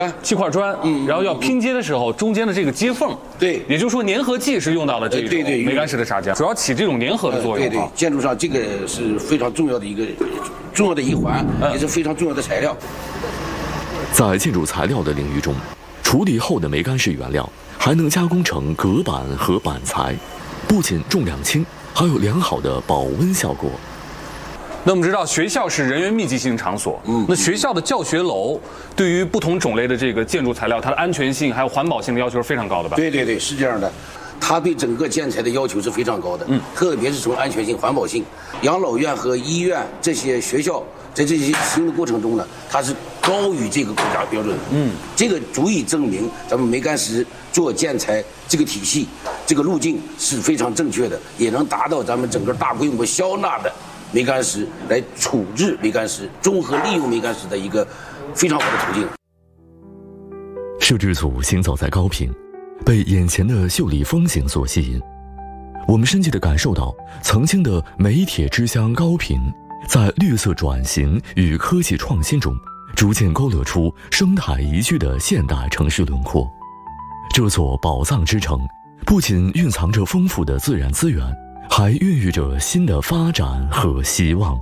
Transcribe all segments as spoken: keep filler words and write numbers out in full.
砌块砖，嗯，然后要拼接的时候，中间的这个接缝， 对， 也就是说粘合剂是用到了这种对对梅干石的砂浆，主要起这种粘合的作用。 对对，建筑上这个是非常重要的一个重要的一环，也是非常重要的材料。 在建筑材料的领域中，处理后的梅干石原料还能加工成隔板和板材，不仅重量轻，还有良好的保温效果。 那我们知道，学校是人员密集性场所，嗯，那学校的教学楼对于不同种类的这个建筑材料，它的安全性还有环保性的要求是非常高的吧？ 对对对，是这样的，它对整个建材的要求是非常高的，嗯，特别是从安全性、环保性，养老院和医院这些学校在这些使用的过程中呢，它是高于这个国家标准的，嗯，这个足以证明咱们梅干石做建材这个体系、这个路径是非常正确的，也能达到咱们整个大规模消纳的梅干石来处置梅干石、综合利用梅干石的一个非常好的途径。 摄制组行走在高坪，被眼前的秀丽风景所吸引。我们深切地感受到，曾经的煤铁之乡高坪，在绿色转型与科技创新中，逐渐勾勒出生态宜居的现代城市轮廓。这座宝藏之城，不仅蕴藏着丰富的自然资源，还孕育着新的发展和希望。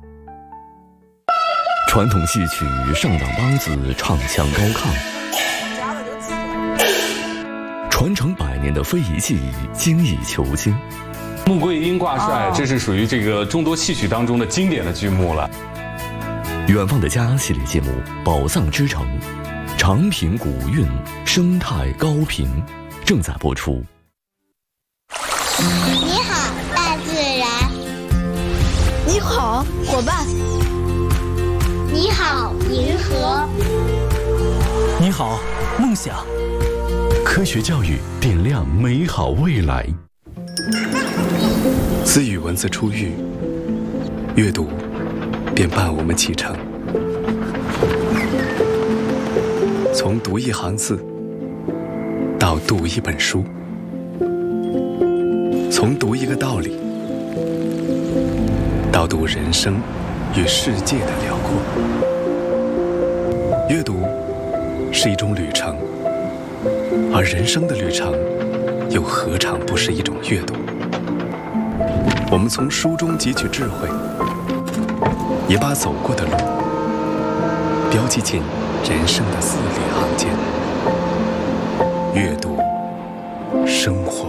传统戏曲上党梆子唱腔高亢，传承百年的非遗技艺精益求精。 穆桂英挂帅，这是属于这个众多戏曲当中的经典的剧目了。 远方的家系列节目《宝藏之城》，长平古韵，生态高频，正在播出。 你好，大自然。 你好，伙伴。 你好，银河。 你好，梦想。 科学教育点亮美好未来。自与文字初遇，阅读便伴我们启程。从读一行字到读一本书，从读一个道理到读人生与世界的辽阔。阅读是一种旅程，而人生的旅程又何尝不是一种阅读？我们从书中汲取智慧，也把走过的路标记进人生的字里行间。阅读，生活。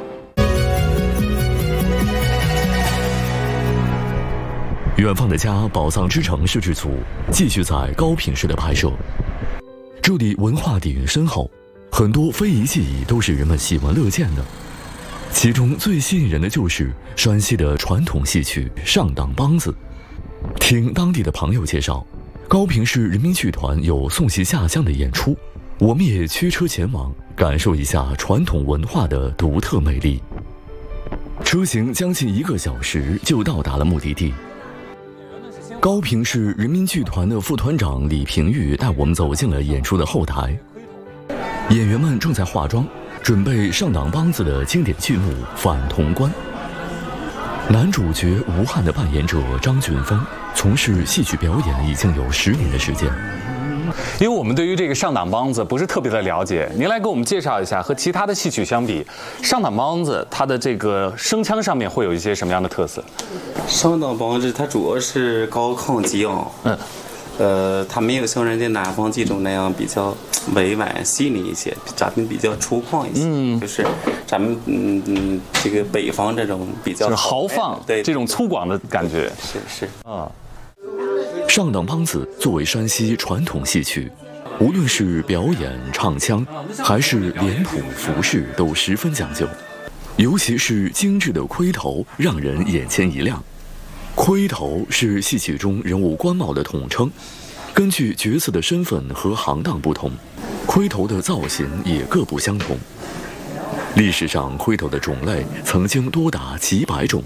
远方的家宝藏之城摄制组继续在高坪市的拍摄。这里文化底蕴深厚，很多非遗技艺都是人们喜闻乐见的。其中最吸引人的就是山西的传统戏曲上党梆子。听当地的朋友介绍，高坪市人民剧团有送戏下乡的演出，我们也驱车前往，感受一下传统文化的独特魅力。车行将近一个小时就到达了目的地。高坪市人民剧团的副团长李平玉带我们走进了演出的后台，演员们正在化妆，准备上党梆子的经典剧目《反潼关》。男主角吴汉的扮演者张俊峰从事戏曲表演已经有十年的时间。 因为我们对于这个上党梆子不是特别的了解，您来给我们介绍一下，和其他的戏曲相比，上党梆子它的这个声腔上面会有一些什么样的特色？ 上党梆子它主要是高亢激昂，嗯，呃，它没有像人家南方这种那样比较委婉细腻一些，咱们比较粗犷一些，嗯，就是咱们嗯嗯这个北方这种比较豪放，对这种粗犷的感觉， 是是啊。 上党梆子作为山西传统戏曲，无论是表演、唱腔，还是脸谱、服饰，都十分讲究。尤其是精致的盔头，让人眼前一亮。盔头是戏曲中人物官帽的统称，根据角色的身份和行当不同，盔头的造型也各不相同。历史上，盔头的种类曾经多达几百种。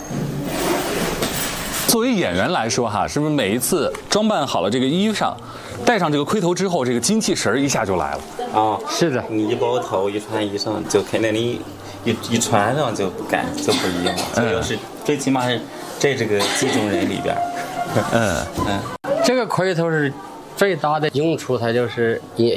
作为演员来说，哈，是不是每一次装扮好了这个衣裳，戴上这个盔头之后，这个精气神一下就来了？ 啊，是的，你一包头一穿衣裳，就肯定你一一穿上就感就不一样。这要是最起码是在这个几种人里边， 嗯嗯，这个盔头是最大的用处它就是也